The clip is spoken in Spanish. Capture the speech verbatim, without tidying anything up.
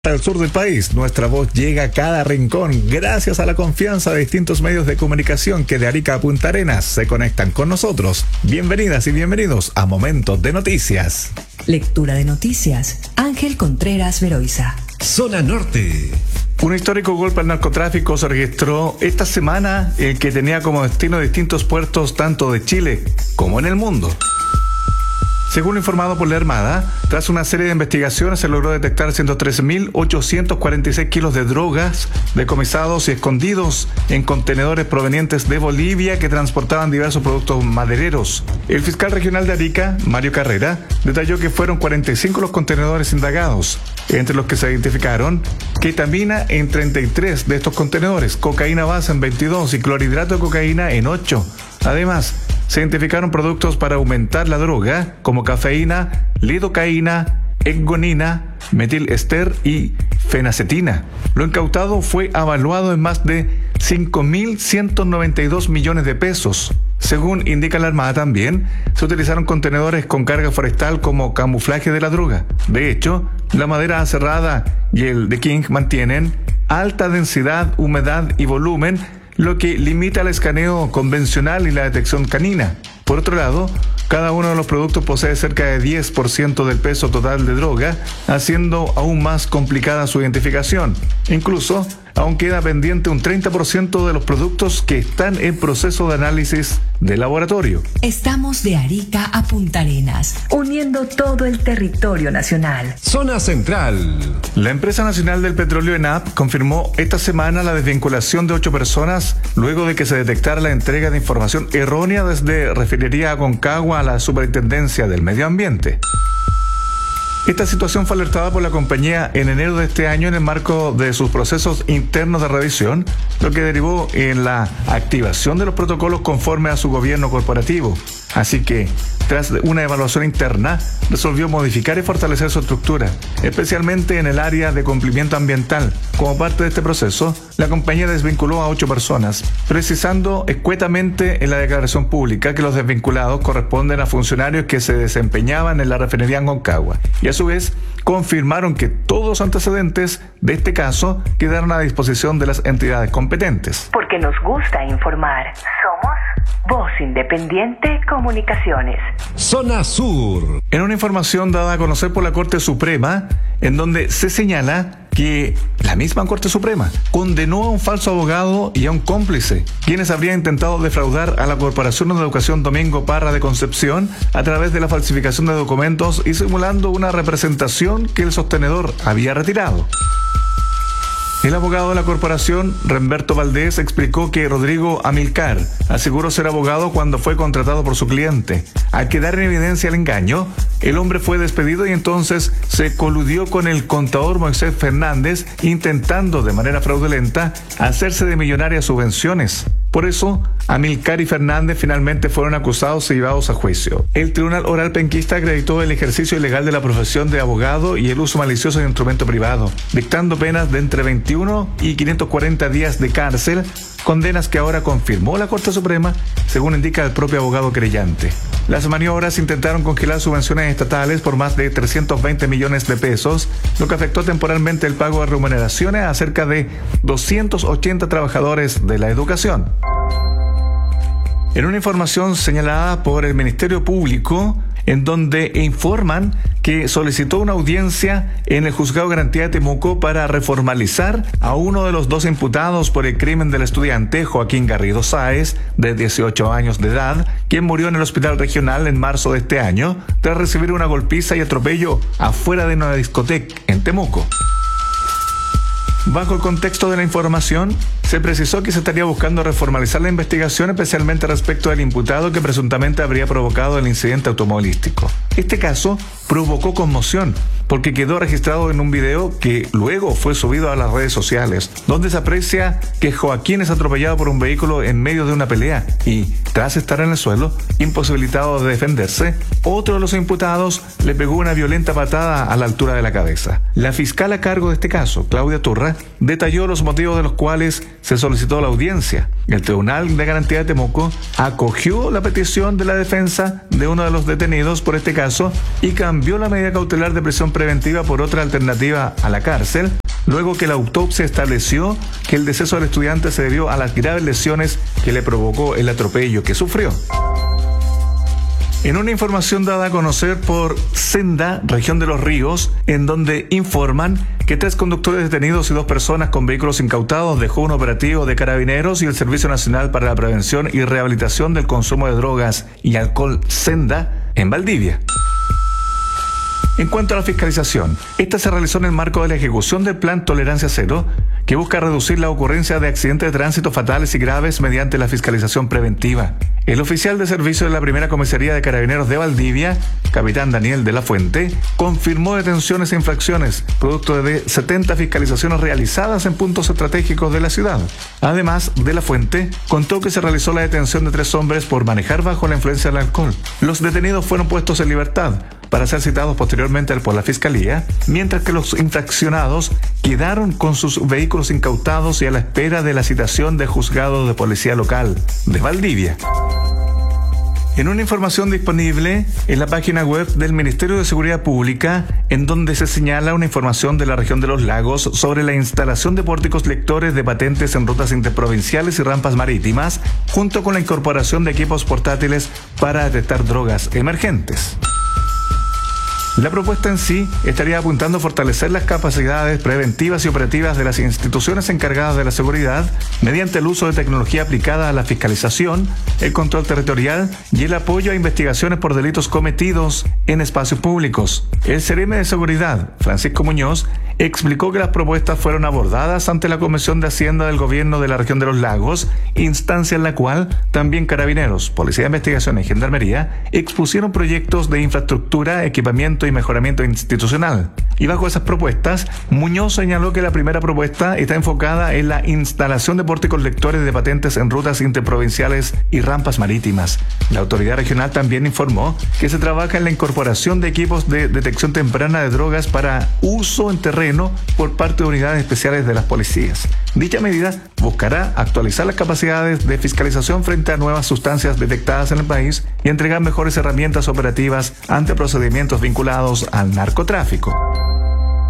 Al sur del país, nuestra voz llega a cada rincón gracias a la confianza de distintos medios de comunicación que de Arica a Punta Arenas se conectan con nosotros. Bienvenidas y bienvenidos a Momentos de Noticias. Lectura de noticias, Ángel Contreras Veroiza. Zona Norte. Un histórico golpe al narcotráfico se registró esta semana, el que tenía como destino distintos puertos tanto de Chile como en el mundo. Según informado por la Armada, tras una serie de investigaciones se logró detectar ciento trece mil ochocientos cuarenta y seis kilos de drogas decomisados y escondidos en contenedores provenientes de Bolivia que transportaban diversos productos madereros. El fiscal regional de Arica, Mario Carrera, detalló que fueron cuarenta y cinco los contenedores indagados, entre los que se identificaron ketamina en treinta y tres de estos contenedores, cocaína base en veintidós y clorhidrato de cocaína en ocho. Además, se identificaron productos para aumentar la droga, como cafeína, lidocaína, ergonina, metilester y fenacetina. Lo incautado fue avaluado en más de cinco mil ciento noventa y dos millones de pesos. Según indica la Armada también, se utilizaron contenedores con carga forestal como camuflaje de la droga. De hecho, la madera aserrada y el de King mantienen alta densidad, humedad y volumen, lo que limita el escaneo convencional y la detección canina. Por otro lado, cada uno de los productos posee cerca de diez por ciento del peso total de droga, haciendo aún más complicada su identificación. Incluso, aún queda pendiente un treinta por ciento de los productos que están en proceso de análisis de laboratorio. Estamos de Arica a Punta Arenas, uniendo todo el territorio nacional. Zona Central. La empresa nacional del petróleo ENAP confirmó esta semana la desvinculación de ocho personas luego de que se detectara la entrega de información errónea desde Refinería Aconcagua a la Superintendencia del Medio Ambiente. Esta situación fue alertada por la compañía en enero de este año en el marco de sus procesos internos de revisión, lo que derivó en la activación de los protocolos conforme a su gobierno corporativo. Así que, tras una evaluación interna, resolvió modificar y fortalecer su estructura, especialmente en el área de cumplimiento ambiental. Como parte de este proceso, la compañía desvinculó a ocho personas, precisando escuetamente en la declaración pública que los desvinculados corresponden a funcionarios que se desempeñaban en la refinería Aconcagua, y a su vez confirmaron que todos los antecedentes de este caso quedaron a disposición de las entidades competentes. Porque nos gusta informar. Somos Voz Independiente Comunicaciones. Zona Sur. En una información dada a conocer por la Corte Suprema, en donde se señala que la misma Corte Suprema condenó a un falso abogado y a un cómplice, quienes habrían intentado defraudar a la Corporación de Educación Domingo Parra de Concepción a través de la falsificación de documentos y simulando una representación que el sostenedor había retirado. El abogado de la corporación, Remberto Valdés, explicó que Rodrigo Amilcar aseguró ser abogado cuando fue contratado por su cliente. Al quedar en evidencia el engaño, el hombre fue despedido y entonces se coludió con el contador Moisés Fernández, intentando de manera fraudulenta hacerse de millonarias subvenciones. Por eso, Amilcar y Fernández finalmente fueron acusados y llevados a juicio. El Tribunal Oral Penquista acreditó el ejercicio ilegal de la profesión de abogado y el uso malicioso de instrumento privado, dictando penas de entre veintiuno y quinientos cuarenta días de cárcel, condenas que ahora confirmó la Corte Suprema, según indica el propio abogado creyente. Las maniobras intentaron congelar subvenciones estatales por más de trescientos veinte millones de pesos, lo que afectó temporalmente el pago de remuneraciones a cerca de doscientos ochenta trabajadores de la educación. En una información señalada por el Ministerio Público, en donde informan que solicitó una audiencia en el Juzgado de Garantía de Temuco para reformalizar a uno de los dos imputados por el crimen del estudiante Joaquín Garrido Sáez, de dieciocho años de edad, quien murió en el hospital regional en marzo de este año tras recibir una golpiza y atropello afuera de una discoteca en Temuco. Bajo el contexto de la información, se precisó que se estaría buscando reformalizar la investigación, especialmente respecto del imputado que presuntamente habría provocado el incidente automovilístico. Este caso provocó conmoción porque quedó registrado en un video que luego fue subido a las redes sociales, donde se aprecia que Joaquín es atropellado por un vehículo en medio de una pelea y, tras estar en el suelo, imposibilitado de defenderse, otro de los imputados le pegó una violenta patada a la altura de la cabeza. La fiscal a cargo de este caso, Claudia Turra, detalló los motivos de los cuales se solicitó la audiencia. El Tribunal de Garantía de Temuco acogió la petición de la defensa de uno de los detenidos por este caso y cambió la medida cautelar de prisión preventiva por otra alternativa a la cárcel, luego que la autopsia estableció que el deceso del estudiante se debió a las graves lesiones que le provocó el atropello que sufrió. En una información dada a conocer por Senda, región de Los Ríos, en donde informan que tres conductores detenidos y dos personas con vehículos incautados dejó un operativo de Carabineros y el Servicio Nacional para la Prevención y Rehabilitación del Consumo de Drogas y Alcohol, Senda, en Valdivia. En cuanto a la fiscalización, esta se realizó en el marco de la ejecución del Plan Tolerancia Cero, que busca reducir la ocurrencia de accidentes de tránsito fatales y graves mediante la fiscalización preventiva. El oficial de servicio de la primera comisaría de Carabineros de Valdivia, capitán Daniel de la Fuente, confirmó detenciones e infracciones, producto de setenta fiscalizaciones realizadas en puntos estratégicos de la ciudad. Además, de la Fuente contó que se realizó la detención de tres hombres por manejar bajo la influencia del alcohol. Los detenidos fueron puestos en libertad para ser citados posteriormente por la Fiscalía, mientras que los infraccionados quedaron con sus vehículos incautados y a la espera de la citación del juzgado de policía local de Valdivia. En una información disponible en la página web del Ministerio de Seguridad Pública, en donde se señala una información de la región de los lagos sobre la instalación de pórticos lectores de patentes en rutas interprovinciales y rampas marítimas, junto con la incorporación de equipos portátiles para detectar drogas emergentes. La propuesta en sí estaría apuntando a fortalecer las capacidades preventivas y operativas de las instituciones encargadas de la seguridad mediante el uso de tecnología aplicada a la fiscalización, el control territorial y el apoyo a investigaciones por delitos cometidos en espacios públicos. El Seremi de Seguridad, Francisco Muñoz, explicó que las propuestas fueron abordadas ante la Comisión de Hacienda del Gobierno de la Región de los Lagos, instancia en la cual también Carabineros, Policía de Investigación y Gendarmería expusieron proyectos de infraestructura, equipamiento y mejoramiento institucional. Y bajo esas propuestas, Muñoz señaló que la primera propuesta está enfocada en la instalación de pórticos lectores de patentes en rutas interprovinciales y rampas marítimas. La autoridad regional también informó que se trabaja en la incorporación de equipos de detección temprana de drogas para uso en terreno por parte de unidades especiales de las policías. Dicha medida buscará actualizar las capacidades de fiscalización frente a nuevas sustancias detectadas en el país y entregar mejores herramientas operativas ante procedimientos vinculados al narcotráfico.